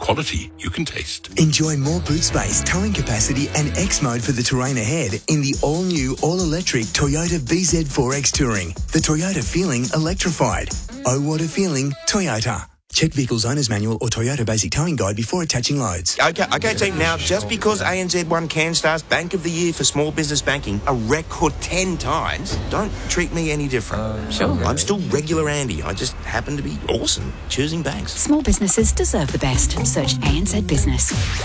Quality you can taste. Enjoy more boot space, towing capacity and X mode for the terrain ahead in the all-new, all-electric Toyota BZ4X Touring. The Toyota feeling electrified. Oh, what a feeling, Toyota. Check vehicle's owner's manual or Toyota basic towing guide before attaching loads. Okay, team. Now, just because ANZ won CanStar's Bank of the Year for small business banking a record 10 times, don't treat me any different. Sure. I'm still regular Andy. I just happen to be awesome choosing banks. Small businesses deserve the best. Search ANZ Business.